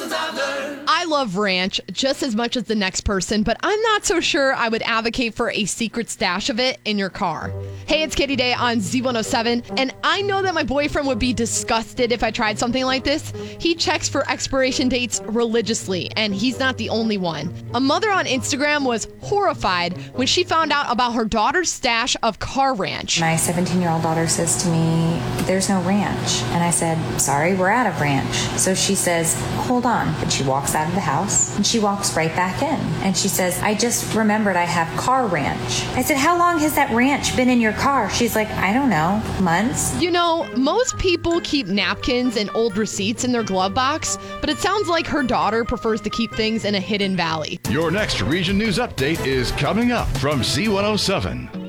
I love ranch just as much as the next person, but I'm not so sure I would advocate for a secret stash of it in your car. Hey, it's Katie Day on Z107, and I know that my boyfriend would be disgusted if I tried something like this. He checks for expiration dates religiously, and he's not the only one. A mother on Instagram was horrified when she found out about her daughter's stash of car ranch. My 17-year-old daughter says to me, "There's no ranch." And I said, "Sorry, we're out of ranch." So she says, "Hold on." And she walks out of the house and she walks right back in. And she says, "I just remembered I have car ranch." I said, "How long has that ranch been in your car?" She's like, "I don't know, months." You know, most people keep napkins and old receipts in their glove box, but it sounds like her daughter prefers to keep things in a hidden valley. Your next Region News Update is coming up from Z107.